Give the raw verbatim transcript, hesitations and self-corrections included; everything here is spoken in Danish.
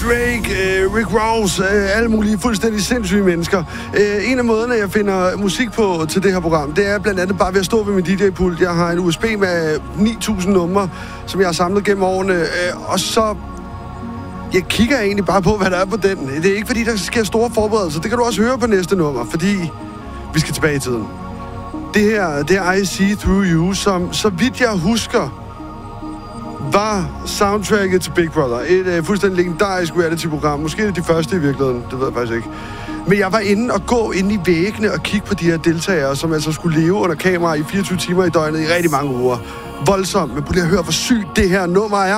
Drake, uh, Rick Ross, uh, alle mulige fuldstændig sindssyge mennesker. Uh, en af måderne, jeg finder musik på til det her program, det er blandt andet bare ved at stå ved min D J-pult. Jeg har en U S B med ni tusind numre, som jeg har samlet gennem årene, uh, og så... Jeg kigger egentlig bare på, hvad der er på den. Det er ikke, fordi der sker store forberedelser. Det kan du også høre på næste nummer, fordi vi skal tilbage i tiden. Det her, det er I See Through You, som, så vidt jeg husker, var soundtracket til Big Brother. Et uh, fuldstændig legendarisk reality-program. Måske det de første i virkeligheden, det ved jeg faktisk ikke. Men jeg var inde og gå ind i væggene og kigge på de her deltagere, som altså skulle leve under kamera i fireogtyve timer i døgnet i rigtig mange uger. Voldsomt, men prøv lige at høre, hvor sygt det her nummer er.